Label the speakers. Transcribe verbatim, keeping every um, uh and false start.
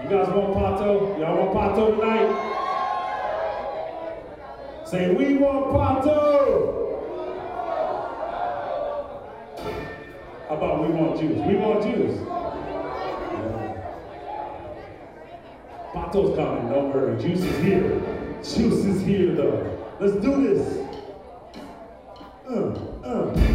Speaker 1: You guys want Pato? Y'all want Pato tonight? Say, we want Pato! How about we want juice? We want juice. Yeah. Pato's coming, don't worry. Juice is here. Juice is here, though. Let's do this. Uh, uh.